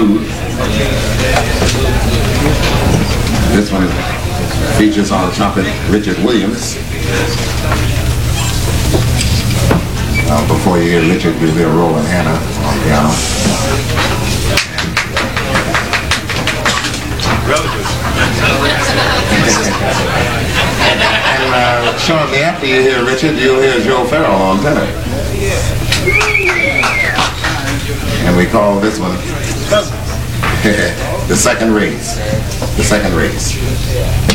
Blues. This one features on trumpet Richard Williams. Before you hear Richard, you'll hear Roland Hanna on piano. And shortly after you hear Richard, you'll hear Joe Farrell on tenor. And we call this one the second race. The second race.